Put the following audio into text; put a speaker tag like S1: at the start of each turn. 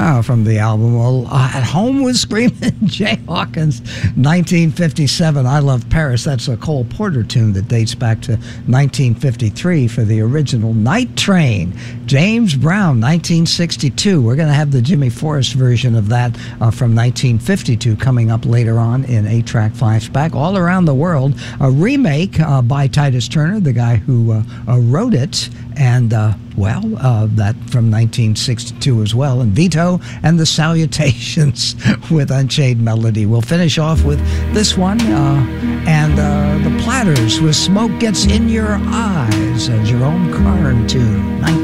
S1: from the album. Well, At Home with Screaming Jay Hawkins, 1957. I Love Paris. That's a Cole Porter tune that dates back to 1953 for the original Night Train. James Brown, 1962. We're going to have the Jimmy Forrest version of that from 1952 coming up later on in 8-track flashback. All Around the World, a remake by Titus Turner, the guy who wrote it, and that from 1962 as well. And Vito and the Salutations with Unchained Melody. We'll finish off with this one, and the Platters with Smoke Gets in Your Eyes, a Jerome Kern tune,